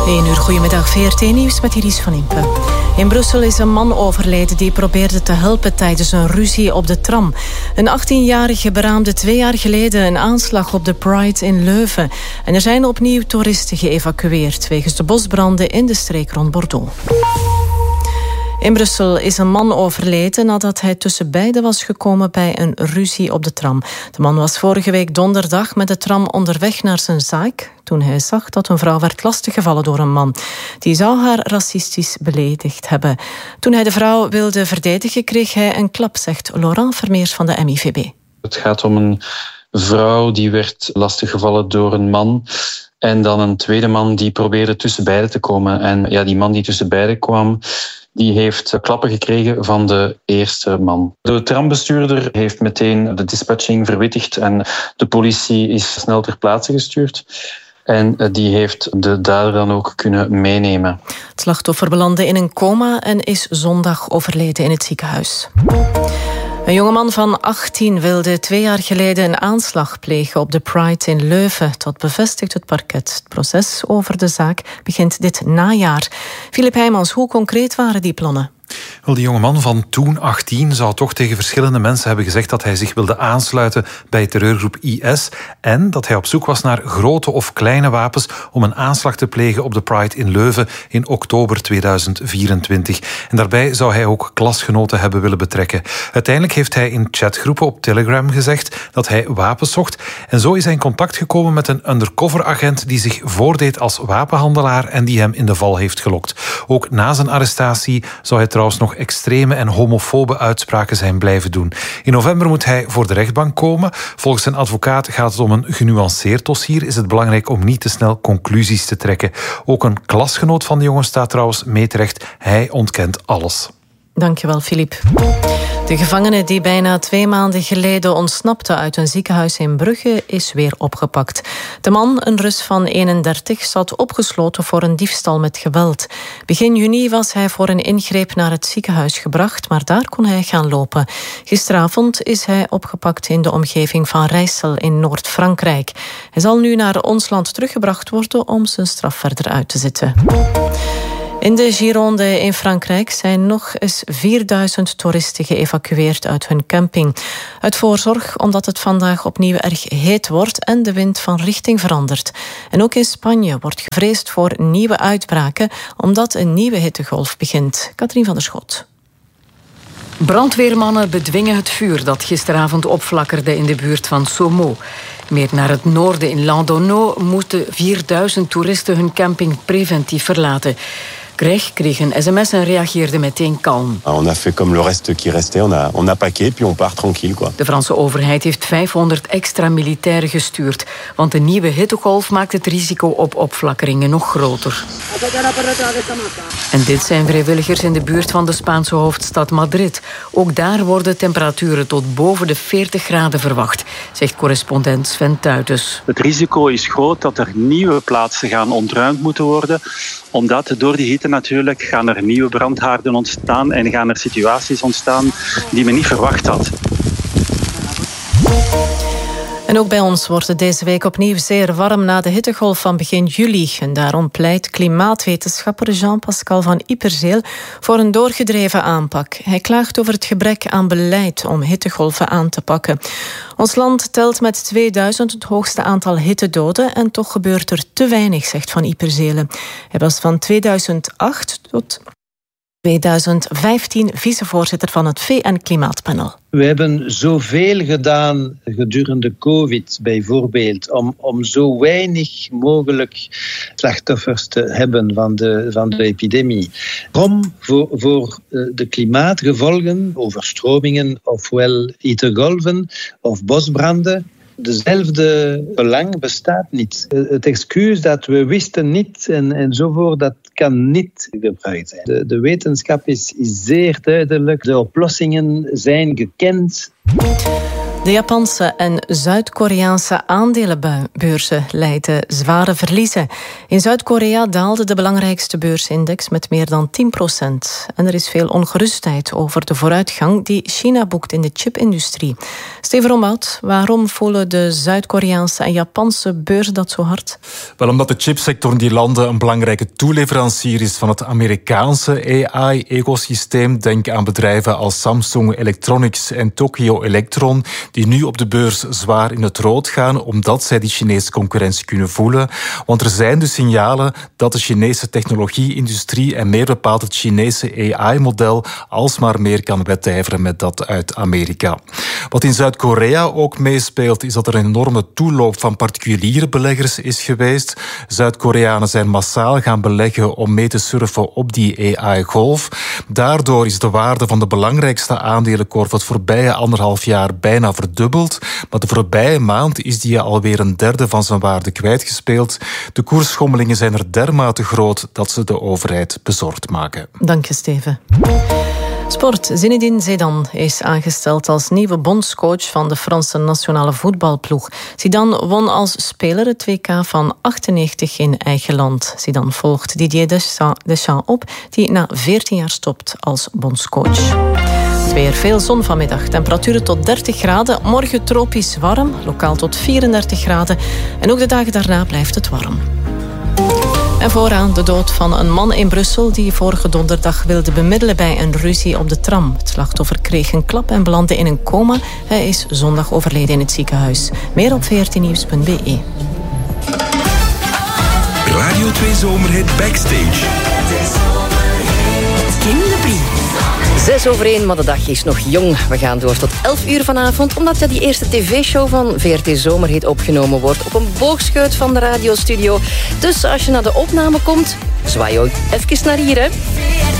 1 uur, goedemiddag, VRT Nieuws met Iris van Impe. In Brussel is een man overleden die probeerde te helpen tijdens een ruzie op de tram. Een 18-jarige beraamde 2 jaar geleden een aanslag op de Pride in Leuven. En er zijn opnieuw toeristen geëvacueerd wegens de bosbranden in de streek rond Bordeaux. In Brussel is een man overleden nadat hij tussen beiden was gekomen bij een ruzie op de tram. De man was vorige week donderdag met de tram onderweg naar zijn zaak toen hij zag dat een vrouw werd lastiggevallen door een man. Die zou haar racistisch beledigd hebben. Toen hij de vrouw wilde verdedigen, kreeg hij een klap, zegt Laurent Vermeers van de MIVB. Het gaat om een vrouw die werd lastiggevallen door een man. En dan een tweede man die probeerde tussen beiden te komen. En ja, die man die tussen beiden kwam, die heeft klappen gekregen van de eerste man. De trambestuurder heeft meteen de dispatching verwittigd en de politie is snel ter plaatse gestuurd. En die heeft de dader dan ook kunnen meenemen. Het slachtoffer belandde in een coma en is zondag overleden in het ziekenhuis. Een jongeman van 18 wilde 2 jaar geleden een aanslag plegen op de Pride in Leuven. Dat bevestigt het parket. Het proces over de zaak begint dit najaar. Filip Heijmans, hoe concreet waren die plannen? Wel, die jongeman van toen 18 zou toch tegen verschillende mensen hebben gezegd dat hij zich wilde aansluiten bij terreurgroep IS en dat hij op zoek was naar grote of kleine wapens om een aanslag te plegen op de Pride in Leuven in oktober 2024. En daarbij zou hij ook klasgenoten hebben willen betrekken. Uiteindelijk heeft hij in chatgroepen op Telegram gezegd dat hij wapens zocht en zo is hij in contact gekomen met een undercover-agent die zich voordeed als wapenhandelaar en die hem in de val heeft gelokt. Ook na zijn arrestatie zou hij trouwens nog extreme en homofobe uitspraken zijn blijven doen. In november moet hij voor de rechtbank komen. Volgens zijn advocaat gaat het om een genuanceerd dossier. Is het belangrijk om niet te snel conclusies te trekken. Ook een klasgenoot van de jongen staat trouwens mee terecht. Hij ontkent alles. Dankjewel, Filip. De gevangene die bijna 2 maanden geleden ontsnapte uit een ziekenhuis in Brugge is weer opgepakt. De man, een Rus van 31, zat opgesloten voor een diefstal met geweld. Begin juni was hij voor een ingreep naar het ziekenhuis gebracht, maar daar kon hij gaan lopen. Gisteravond is hij opgepakt in de omgeving van Rijssel in Noord-Frankrijk. Hij zal nu naar ons land teruggebracht worden om zijn straf verder uit te zitten. In de Gironde in Frankrijk zijn nog eens 4000 toeristen geëvacueerd uit hun camping. Uit voorzorg omdat het vandaag opnieuw erg heet wordt en de wind van richting verandert. En ook in Spanje wordt gevreesd voor nieuwe uitbraken omdat een nieuwe hittegolf begint. Katrien van der Schot. Brandweermannen bedwingen het vuur dat gisteravond opflakkerde in de buurt van Somo. Meer naar het noorden in Landonneau moeten 4000 toeristen hun camping preventief verlaten. Greg kreeg een sms en reageerde meteen kalm. On a fait comme le reste qui restait. On a paqué puis on part tranquille quoi. De Franse overheid heeft 500 extra militairen gestuurd, want de nieuwe hittegolf maakt het risico op opflakkeringen nog groter. En dit zijn vrijwilligers in de buurt van de Spaanse hoofdstad Madrid. Ook daar worden temperaturen tot boven de 40 graden verwacht, zegt correspondent Sven Tuitens. Het risico is groot dat er nieuwe plaatsen gaan ontruimd moeten worden, omdat door die hitte natuurlijk gaan er nieuwe brandhaarden ontstaan en gaan er situaties ontstaan die men niet verwacht had. En ook bij ons wordt het deze week opnieuw zeer warm na de hittegolf van begin juli. En daarom pleit klimaatwetenschapper Jean-Pascal van Yperzeel voor een doorgedreven aanpak. Hij klaagt over het gebrek aan beleid om hittegolven aan te pakken. Ons land telt met 2000 het hoogste aantal hittedoden en toch gebeurt er te weinig, zegt Van Yperzeel. Hij was van 2008 tot 2015 vicevoorzitter van het VN-klimaatpanel. We hebben zoveel gedaan gedurende COVID bijvoorbeeld om zo weinig mogelijk slachtoffers te hebben van de epidemie. Om voor de klimaatgevolgen, overstromingen ofwel hittegolven of bosbranden, dezelfde belang bestaat niet. Het excuus dat we wisten niet enzovoort, dat kan niet gebruikt zijn. De wetenschap is zeer duidelijk. De oplossingen zijn gekend. De Japanse en Zuid-Koreaanse aandelenbeurzen leiden zware verliezen. In Zuid-Korea daalde de belangrijkste beursindex met meer dan 10%. En er is veel ongerustheid over de vooruitgang die China boekt in de chipindustrie. Steven Romhout, waarom voelen de Zuid-Koreaanse en Japanse beurzen dat zo hard? Wel, omdat de chipsector in die landen een belangrijke toeleverancier is van het Amerikaanse AI-ecosysteem. Denk aan bedrijven als Samsung Electronics en Tokyo Electron, die nu op de beurs zwaar in het rood gaan, omdat zij die Chinese concurrentie kunnen voelen. Want er zijn dus signalen dat de Chinese technologie-industrie en meer bepaald het Chinese AI-model alsmaar meer kan wedijveren met dat uit Amerika. Wat in Zuid-Korea ook meespeelt, is dat er een enorme toeloop van particuliere beleggers is geweest. Zuid-Koreanen zijn massaal gaan beleggen om mee te surfen op die AI-golf. Daardoor is de waarde van de belangrijkste aandelenkorf het voorbije 1,5 jaar bijna verdubbeld. Maar de voorbije maand is die alweer een derde van zijn waarde kwijtgespeeld. De koersschommelingen zijn er dermate groot dat ze de overheid bezorgd maken. Dank je, Steven. Sport. Zinedine Zidane is aangesteld als nieuwe bondscoach van de Franse nationale voetbalploeg. Zidane won als speler het WK van 98 in eigen land. Zidane volgt Didier Deschamps op, die na 14 jaar stopt als bondscoach. Het weer, veel zon vanmiddag. Temperaturen tot 30 graden. Morgen tropisch warm, lokaal tot 34 graden. En ook de dagen daarna blijft het warm. En vooraan de dood van een man in Brussel die vorige donderdag wilde bemiddelen bij een ruzie op de tram. Het slachtoffer kreeg een klap en belandde in een coma. Hij is zondag overleden in het ziekenhuis. Meer op vrtnieuws.be. Radio 2 Zomerhit Backstage. Kim de Brie. 6:06, maar de dag is nog jong. We gaan door tot 11 uur vanavond, omdat die eerste tv-show van VRT Zomerhit opgenomen wordt op een boogscheut van de radiostudio. Dus als je naar de opname komt, zwaai ook even naar hier, hè.